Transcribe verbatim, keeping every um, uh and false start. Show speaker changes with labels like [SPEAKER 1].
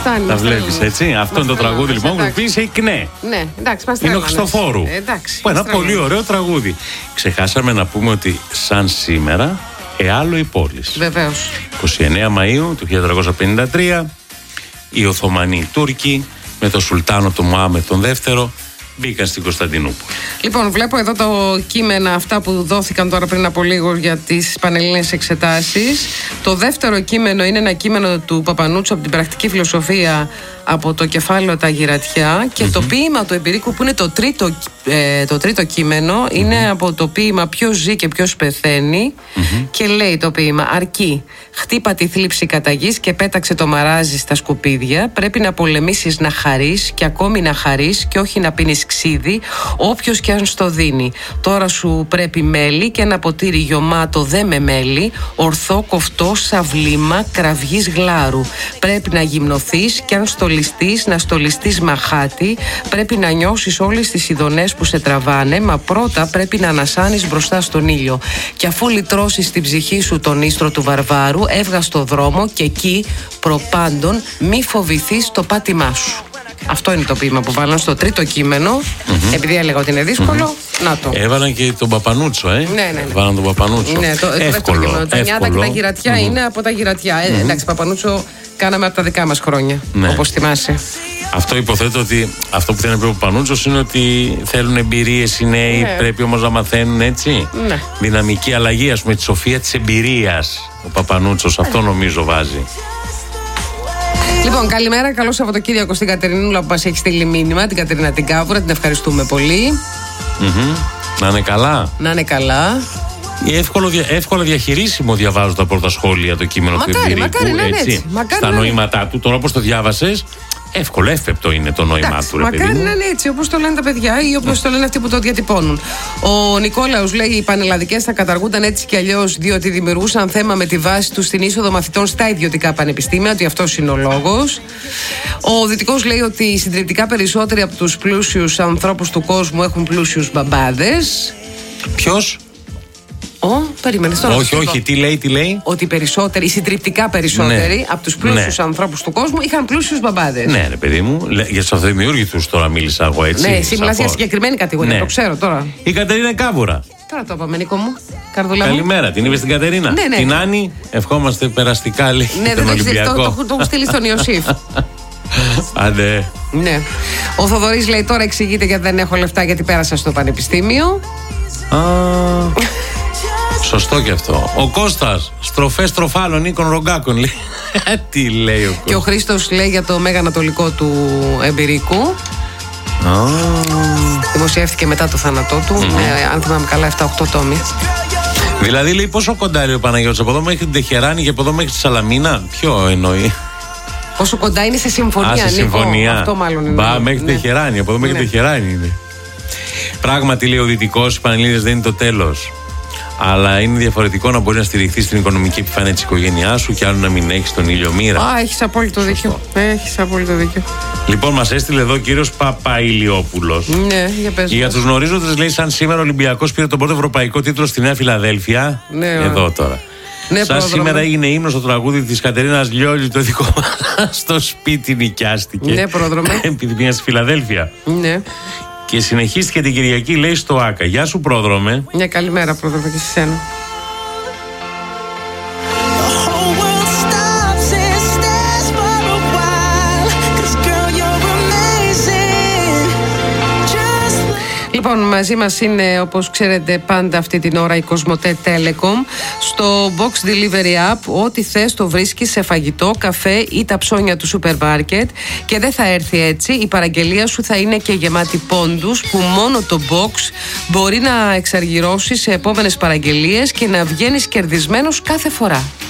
[SPEAKER 1] φτάνει.
[SPEAKER 2] Τα βλέπεις έτσι. Αυτό είναι το τραγούδι λοιπόν που πήγε η ΚΝΕ.
[SPEAKER 1] Ναι, εντάξει, μας
[SPEAKER 2] είναι ο Χριστοφόρου. Ένα πολύ ωραίο τραγούδι. Ξεχάσαμε να πούμε ότι σαν σήμερα εάλλο η πόλη.
[SPEAKER 1] Βεβαίως.
[SPEAKER 2] είκοσι εννέα Μαΐου του χίλια τετρακόσια πενήντα τρία οι Οθωμανοί Τούρκοι με τον Σουλτάνο τον Μωάμεθ τον δεύτερο μπήκαν στην Κωνσταντινούπολη.
[SPEAKER 1] Λοιπόν, βλέπω εδώ το κείμενα αυτά που δόθηκαν τώρα πριν από λίγο για τις πανελλήνιες εξετάσεις. Το δεύτερο κείμενο είναι ένα κείμενο του Παπανούτσου από την πρακτική φιλοσοφία από το κεφάλαιο Τα Γυρατιά και mm-hmm. το ποίημα του Εμπειρίκου που είναι το τρίτο, ε, το τρίτο κείμενο mm-hmm. είναι από το ποίημα Ποιος ζει και ποιος πεθαίνει mm-hmm. και λέει το ποίημα αρκεί χτύπα τη θλίψη κατά γης και πέταξε το μαράζι στα σκουπίδια, πρέπει να πολεμήσεις να χαρείς και ακόμη να χαρείς και όχι να πίνεις ξύδι όποιος και αν στο δίνει, τώρα σου πρέπει μέλι και ένα ποτήρι γιωμάτο δε με μέλι, ορθό κοφτό σαυλήμα κραυγής γλάρου, πρέπει να γυμνοθείς και αν στο να στολιστείς μαχάτι, πρέπει να νιώσεις όλες τις ειδονές που σε τραβάνε, μα πρώτα πρέπει να ανασάνεις μπροστά στον ήλιο. Και αφού λυτρώσεις την ψυχή σου τον ίστρο του βαρβάρου, έβγα στο δρόμο και εκεί προπάντων μη φοβηθείς το πάτημά σου. Αυτό είναι το ποίημα που βάλαν στο τρίτο κείμενο. Mm-hmm. Επειδή έλεγα ότι είναι δύσκολο, mm-hmm. να το.
[SPEAKER 2] Έβαλαν και τον Παπανούτσο, ε.
[SPEAKER 1] Ναι, ναι, ναι.
[SPEAKER 2] Βάλαν τον Παπανούτσο.
[SPEAKER 1] Ναι, το,
[SPEAKER 2] εύκολο.
[SPEAKER 1] Το τα νιάτα και τα γυρατιά mm-hmm. είναι από τα γυρατιά. Mm-hmm. Ε, εντάξει, Παπανούτσο κάναμε από τα δικά μας χρόνια. Ναι. Όπως θυμάσαι.
[SPEAKER 2] Αυτό υποθέτω ότι αυτό που θέλει να πει ο Παπανούτσος είναι ότι θέλουν εμπειρίες οι νέοι, ναι. πρέπει όμως να μαθαίνουν έτσι. Ναι. Δυναμική αλλαγή, ας πούμε, τη σοφία της εμπειρίας. Ο Παπανούτσος, αυτό νομίζω βάζει.
[SPEAKER 1] Λοιπόν, καλημέρα, καλό Σαββατοκύριακο στην Κατερινούλα που μας έχει στείλει μήνυμα, την Κατερίνα την Κάβουρα, την ευχαριστούμε πολύ.
[SPEAKER 2] Mm-hmm. Να είναι καλά.
[SPEAKER 1] Να είναι καλά.
[SPEAKER 2] Εύκολο, εύκολα διαχειρίσιμο διαβάζω τα πρώτα σχόλια το κείμενο
[SPEAKER 1] μακάρι,
[SPEAKER 2] του Εμπειρίκου.
[SPEAKER 1] Μακάρι να είναι έτσι. Μακάρι
[SPEAKER 2] στα
[SPEAKER 1] να
[SPEAKER 2] νοήματά είναι. του. Τώρα όπως το διάβασες, εύκολο, εύπεπτο είναι το νόημά
[SPEAKER 1] Εντάξει,
[SPEAKER 2] του. Ρε,
[SPEAKER 1] μακάρι
[SPEAKER 2] παιδί
[SPEAKER 1] να είναι έτσι, όπως το λένε τα παιδιά ή όπως το λένε αυτοί που το διατυπώνουν. Ο Νικόλαος λέει: οι πανελλαδικές θα καταργούνταν έτσι κι αλλιώς, διότι δημιουργούσαν θέμα με τη βάση του στην είσοδο μαθητών στα ιδιωτικά πανεπιστήμια, ότι αυτός είναι ο λόγος. Ο Δυτικός λέει ότι οι συντριπτικά περισσότεροι από τους πλούσιους ανθρώπους του κόσμου έχουν πλούσιους μπαμπάδες.
[SPEAKER 2] Ποιος?
[SPEAKER 1] Oh, περίμενε τώρα.
[SPEAKER 2] Όχι, όχι, τι λέει, τι λέει.
[SPEAKER 1] Ότι οι περισσότεροι, οι συντριπτικά περισσότεροι ναι. από τους πλούσιους ναι. ανθρώπους του κόσμου είχαν πλούσιους μπαμπάδες.
[SPEAKER 2] Ναι, ρε παιδί μου, για τους αυτοδημιούργητους τώρα μίλησα εγώ έτσι.
[SPEAKER 1] Ναι, εσύ μιλάς για συγκεκριμένη κατηγορία, ναι. το ξέρω τώρα.
[SPEAKER 2] Η Κατερίνα Κάβουρα.
[SPEAKER 1] Τώρα το είπαμε, Νίκο μου. Καρδούλα μου.
[SPEAKER 2] Καλημέρα, την είπες την Κατερίνα.
[SPEAKER 1] Ναι, ναι.
[SPEAKER 2] Την Άννη, ευχόμαστε περαστικά, λέει.
[SPEAKER 1] Ναι, δεν το έχω στείλει στον Ιωσήφ.
[SPEAKER 2] Άντε.
[SPEAKER 1] Ναι. Ο Θοδωρής λέει: τώρα εξηγείται γιατί δεν έχω λεφτά γιατί πέρασα στο πανεπιστήμιο.
[SPEAKER 2] Α. Σωστό και αυτό. Ο Κώστας, στροφές τροφάλων Νίκων Ρογκάκων. Λέει. Τι λέει ο Κώστας.
[SPEAKER 1] Και ο Χρήστος λέει για το Μέγα Ανατολικό του Εμπειρίκου.
[SPEAKER 2] Oh.
[SPEAKER 1] Δημοσιεύτηκε μετά το θάνατό του. Mm-hmm. ε, αν θυμάμαι καλά, επτά οκτώ τόμοι.
[SPEAKER 2] Δηλαδή λέει πόσο κοντά είναι ο Παναγιώτης, από εδώ μέχρι την Τεχεράνη και από εδώ μέχρι τη Σαλαμίνα. Ποιο εννοεί?
[SPEAKER 1] Πόσο κοντά είναι σε συμφωνία,
[SPEAKER 2] Α, σε
[SPEAKER 1] Νίκο.
[SPEAKER 2] συμφωνία.
[SPEAKER 1] Αυτό μάλλον είναι.
[SPEAKER 2] Μπα, μέχρι ναι. Τεχεράνη, από εδώ μέχρι ναι. Τεχεράνη είναι. Πράγματι λέει ο Δυτικός, οι Πανελλήνιες δεν είναι το τέλος. Αλλά είναι διαφορετικό να μπορεί να στηριχθεί στην οικονομική επιφάνεια της οικογένειάς σου και άλλο να μην έχεις τον ήλιο μοίρα.
[SPEAKER 1] Α, έχεις απόλυτο δίκιο. Έχεις απόλυτο δίκιο.
[SPEAKER 2] Λοιπόν, μας έστειλε εδώ ο κύριος Παπαηλιόπουλος.
[SPEAKER 1] Ναι, για πες.
[SPEAKER 2] Για τους γνωρίζοντες, λέει, σαν σήμερα ο Ολυμπιακός πήρε τον πρώτο ευρωπαϊκό τίτλο στη Νέα Φιλαδέλφια. Ναι, εδώ τώρα. Ναι, σαν πρόδρομε. Σήμερα έγινε ύμνος στο τραγούδι της Κατερίνας Λιόλη, το δικό μας στο σπίτι νοικιάστηκε.
[SPEAKER 1] Ναι, πρόδρομε.
[SPEAKER 2] Επειδή πήγα στη Φιλαδέλφια.
[SPEAKER 1] Ναι.
[SPEAKER 2] Και συνεχίστηκε την Κυριακή, λέει, στο Άκα. Γεια σου, πρόδρομε.
[SPEAKER 1] Μια καλημέρα, πρόδρομε, και σε σένα. Λοιπόν, μαζί μας είναι, όπως ξέρετε, πάντα αυτή την ώρα η Κοσμοτέ Telecom. Στο Box Delivery App, ό,τι θες το βρίσκεις σε φαγητό, καφέ ή τα ψώνια του σούπερ μάρκετ. Και δεν θα έρθει έτσι. Η παραγγελία σου θα είναι και γεμάτη πόντους που μόνο το Box μπορεί να εξαργυρώσει σε επόμενες παραγγελίες και να βγαίνεις κερδισμένος κάθε φορά.